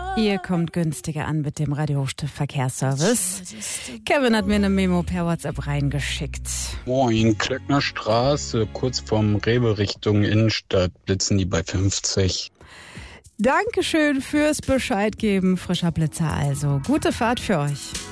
Ihr kommt günstiger an mit dem Radio Hochstift Verkehrsservice. Kevin hat mir eine Memo per WhatsApp reingeschickt. Moin, Klöckner Straße, kurz vorm Rewe Richtung Innenstadt, blitzen die bei 50. Dankeschön fürs Bescheid geben, frischer Blitzer also. Gute Fahrt für euch.